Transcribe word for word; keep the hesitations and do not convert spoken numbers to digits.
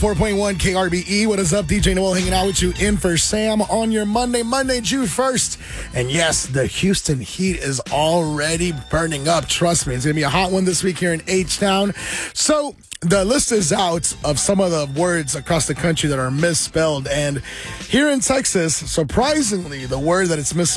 four point one K R B E. What is up? D J Noel hanging out with you in for Sam on your Monday, Monday, June first. And yes, the Houston heat is already burning up. Trust me, it's going to be a hot one this week here in H-Town. So the list is out of some of the words across the country that are misspelled. And here in Texas, surprisingly, the word that it's misspelled